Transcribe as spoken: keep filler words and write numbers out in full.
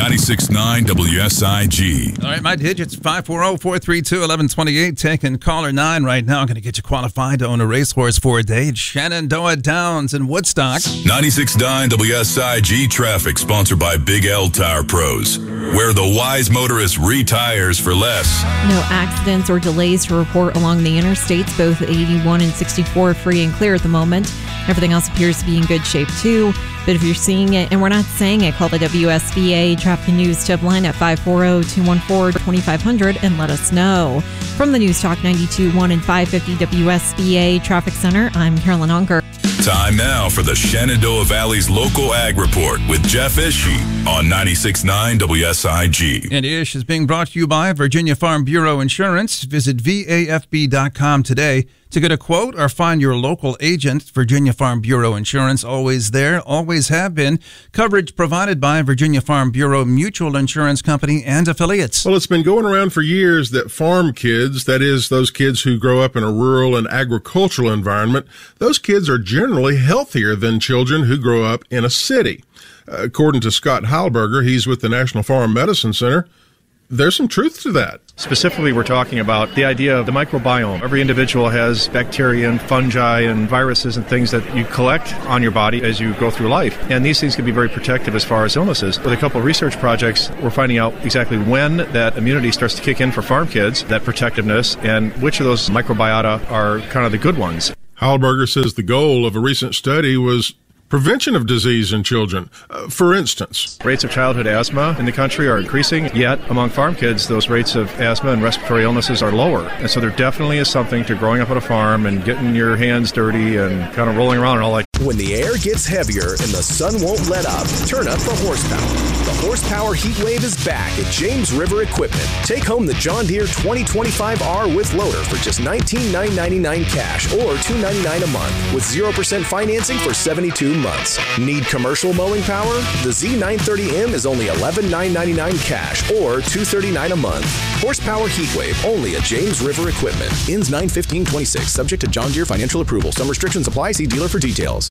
ninety-six point nine W S I G. All right, my digits, five four zero, four three two, one one two eight. Taking caller nine right now. Going to get you qualified to own a racehorse for a day at Shenandoah Downs in Woodstock. ninety-six point nine W S I G traffic, sponsored by Big L Tire Pros, where the wise motorist retires for less. No accidents or delays to report along the interstates. Both eighty-one and sixty-four are free and clear at the moment. Everything else appears to be in good shape too. But if you're seeing it and we're not saying it, call the W S B A Traffic News tip line at five four zero, two one four, two five zero zero and let us know. From the News Talk ninety-two point one and five fifty W S B A Traffic Center, I'm Carolyn Unger. Time now for the Shenandoah Valley's Local Ag Report with Jeff Ishii on ninety-six point nine W S I G. And Ish is being brought to you by Virginia Farm Bureau Insurance. Visit V A F B dot com today to get a quote or find your local agent. Virginia Farm Bureau Insurance, always there, always have been. Coverage provided by Virginia Farm Bureau Mutual Insurance Company and affiliates. Well, it's been going around for years that farm kids, that is, those kids who grow up in a rural and agricultural environment, those kids are generally healthier than children who grow up in a city. Uh, according to Scott Heilberger, he's with the National Farm Medicine Center. There's some truth to that. Specifically, we're talking about the idea of the microbiome. Every individual has bacteria and fungi and viruses and things that you collect on your body as you go through life. And these things can be very protective as far as illnesses. With a couple of research projects, we're finding out exactly when that immunity starts to kick in for farm kids, that protectiveness, and which of those microbiota are kind of the good ones. Heilberger says the goal of a recent study was prevention of disease in children. Uh, for instance, rates of childhood asthma in the country are increasing, yet among farm kids, those rates of asthma and respiratory illnesses are lower. And so there definitely is something to growing up on a farm and getting your hands dirty and kind of rolling around and all that. When the air gets heavier and the sun won't let up, turn up the horsepower. The Horsepower Heat Wave is back at James River Equipment. Take home the John Deere twenty twenty-five R with loader for just nineteen thousand nine hundred ninety-nine dollars cash or two hundred ninety-nine dollars a month with zero percent financing for seventy-two months. Need commercial mowing power? The Z nine thirty M is only eleven thousand nine hundred ninety-nine dollars cash or two hundred thirty-nine dollars a month. Horsepower Heat Wave only at James River Equipment. Ends nine fifteen twenty-six. Subject to John Deere financial approval. Some restrictions apply. See dealer for details.